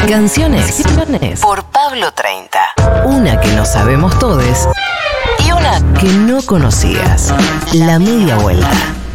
Canciones por Pablo 30. Una que no sabemos todos y una que no conocías. La media vuelta.